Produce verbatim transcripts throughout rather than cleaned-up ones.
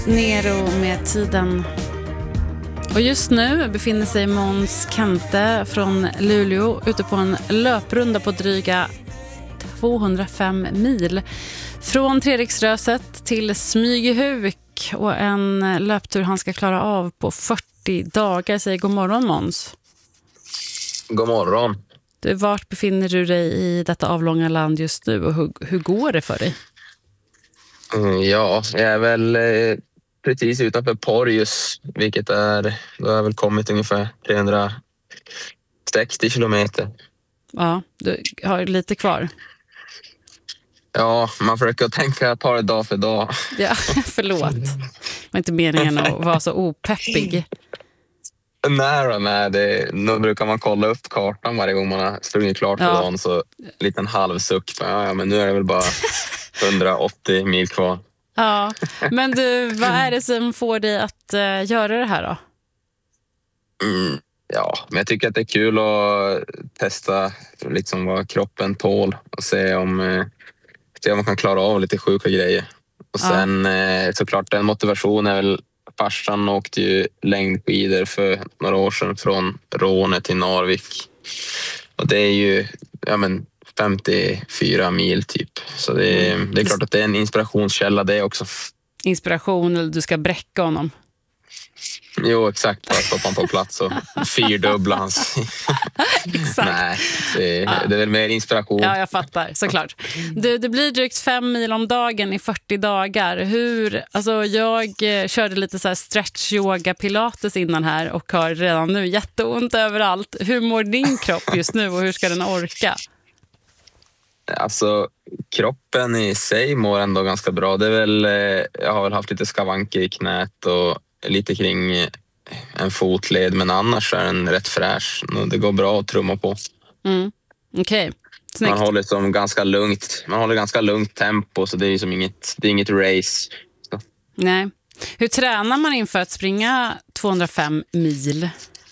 Nero med tiden. Och just nu befinner sig Måns Kente från Luleå ute på en löprunda på dryga tvåhundrafem mil. Från Treriksröset till Smygehuk, och en löptur han ska klara av på fyrtio dagar. Säger god morgon, Måns. God morgon. Du, vart befinner du dig i detta avlånga land just nu, och hur, hur går det för dig? Mm, ja, jag är väl eh, precis utanför Porjus, vilket är, då har jag väl kommit ungefär trehundrasextio kilometer. Ja, du har lite kvar. Ja, man försöker tänka ett par dag för dag. Ja, förlåt. Det var inte meningen att vara så opeppig. Nej då, nej. Det, då brukar man kolla upp kartan varje gång man har sprungit klart för Ja. dagen. Så en liten halvsuck. Ja, ja, men nu är det väl bara hundraåttio mil kvar. Ja, men du, vad är det som får dig att uh, göra det här då? Mm, ja, men jag tycker att det är kul att testa liksom vad kroppen tål och se om, eh, se om man kan klara av lite sjuka grejer. Och sen eh, såklart den motivationen är väl, farsan åkte ju längdskidor för några år sedan från Råne till Narvik. Och det är ju ja, men femtiofyra mil typ. Så det, mm. det är klart att det är en inspirationskälla det också. Inspiration, eller du ska bräcka honom? Jo, exakt. Bara stoppa han på plats och fyrdubbla hans. Exakt. Nej, det, ja. det är väl mer inspiration. Ja, jag fattar, såklart. Du, det blir drygt fem mil om dagen i fyrtio dagar. Hur, alltså jag eh, körde lite så här stretch yoga pilates innan här och har redan nu jätteont överallt. Hur mår din kropp just nu och hur ska den orka? Alltså, kroppen i sig mår ändå ganska bra. Det är väl, eh, jag har väl haft lite skavanker i knät och lite kring en fotled, men annars är den rätt fräsch. Det går bra att trumma på. Mm. Okej, okay. Snyggt. Man håller som ganska lugnt. Man håller ganska lugnt tempo, så det är som inget, det är inget race. Så. Nej. Hur tränar man inför att springa tvåhundrafem mil?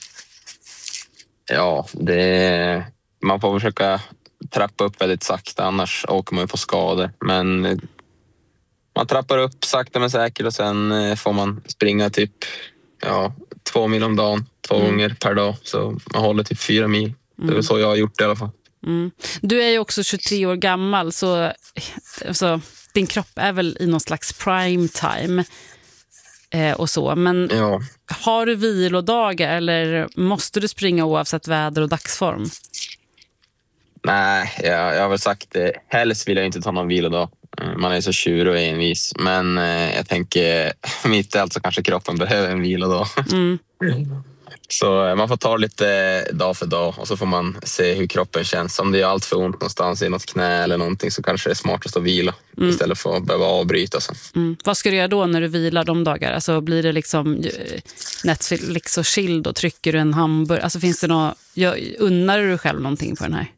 Ja, det man får försöka trappa upp väldigt sakta, annars åker man ju på skador. Men man trappar upp sakta men säkert och sen får man springa typ ja, två mil om dagen, två mm. gånger per dag. Så man håller typ fyra mil. Mm. Det är väl så jag har gjort det i alla fall. Mm. Du är ju också tjugotre år gammal, så alltså, din kropp är väl i någon slags prime time eh, och så. Men ja. Har du vilodagar eller måste du springa oavsett väder och dagsform? Nej, jag, jag har väl sagt det. Helst vill jag inte ta någon vilodag. Man är så tjurig och envis. Men eh, jag tänker, mitt i allt så kanske kroppen behöver en vilodag. Mm. Så man får ta lite dag för dag och så får man se hur kroppen känns. Om det är allt för ont någonstans i något knä eller någonting så kanske det är smartast att vila mm. istället för att behöva avbryta. Så. Mm. Vad ska du göra då när du vilar de dagar? Alltså blir det liksom Netflix och chill och trycker du en hamburgare? Alltså finns det något, unnar du själv någonting på den här?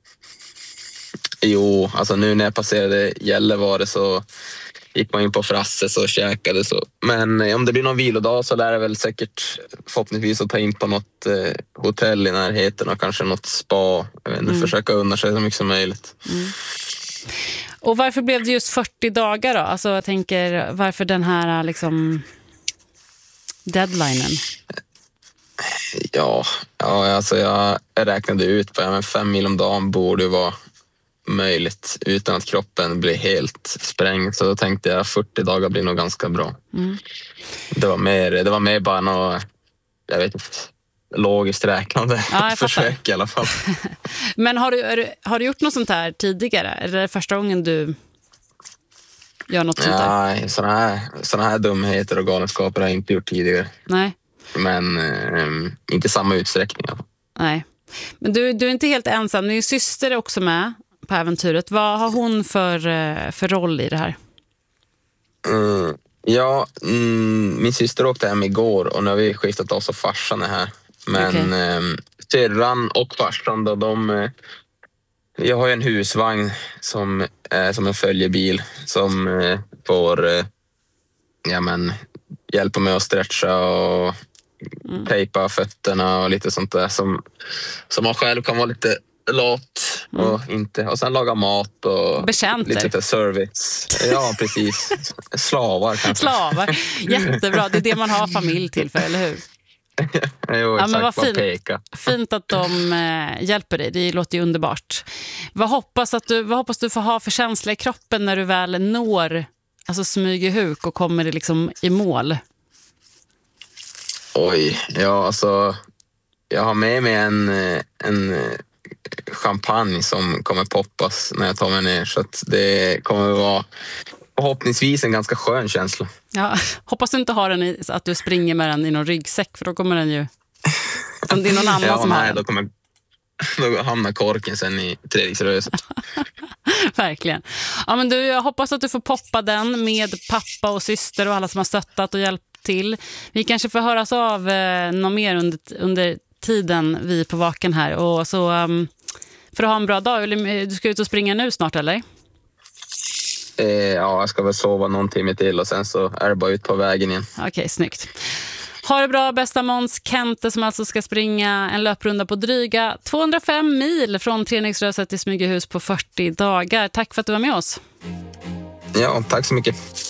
Jo, alltså nu när jag passerade Gällivare så gick man in på Frasses och käkade så. Men om det blir någon vilodag så lär det väl säkert förhoppningsvis att ta in på något eh, hotell i närheten och kanske något spa. Jag vet inte, mm. försöka unna sig så mycket som möjligt. Mm. Och varför blev det just fyrtio dagar då? Alltså jag tänker, varför den här liksom deadlinen? Ja, ja alltså jag räknade ut på ja, fem mil om dagen borde vara möjligt utan att kroppen blir helt sprängd, så då tänkte jag fyrtio dagar blir nog ganska bra. Mm. Det var mer det var mer bara något, jag vet inte, logiskt räknande ja, försök i alla fall. Men har du, har du gjort något sånt här tidigare? Eller är det första gången du gör något sånt här? Nej, såna här, såna här dumheter och galenskaper har jag inte gjort tidigare. Nej. Men eh, inte samma utsträckning. Nej. Men du, du är inte helt ensam. Din syster är också med på äventyret. Vad har hon för, för roll i det här? Mm, ja, mm, min syster åkte hem igår och nu har vi skiftat oss och farsan är här. Men okay. eh, syrran och farsan då, de... Eh, jag har ju en husvagn som är eh, som en följebil som eh, får eh, ja, men, hjälpa mig att stretcha och mm. tejpa fötterna och lite sånt där som, som man själv kan vara lite lat och mm. inte. Och sen laga mat och Betjänter. lite service. Ja, precis. Slavar kanske. Slavar. Jättebra. Det är det man har familj till för, eller hur? Jo, exakt. Ja, vad fint. Peka. Fint att de eh, hjälper dig. Det låter ju underbart. Vad hoppas, att du, vad hoppas du får ha för känsla i kroppen när du väl når alltså Smygehuk och kommer liksom i mål? Oj, ja alltså jag har med mig en, en champagne som kommer poppas när jag tar mig ner, så att det kommer vara förhoppningsvis en ganska skön känsla. Ja, hoppas du inte har den i, att du springer med den i någon ryggsäck, för då kommer den ju... Det är någon annan ja, som nej, har den. Då, kommer, då hamnar korken sen i Treriksröset. Verkligen. Ja, men du, jag hoppas att du får poppa den med pappa och syster och alla som har stöttat och hjälpt till. Vi kanske får höras av eh, något mer under, under tiden vi är på vaken här. Och så um, för att ha en bra dag. Du ska ut och springa nu snart, eller? Eh, ja, jag ska väl sova någon timme till och sen så är det bara ut på vägen igen. Okej, okay, snyggt. Ha det bra, bästa Måns Kente, som alltså ska springa en löprunda på dryga tvåhundrafem mil från Treriksröset till Smygehus på fyrtio dagar. Tack för att du var med oss. Ja, tack så mycket.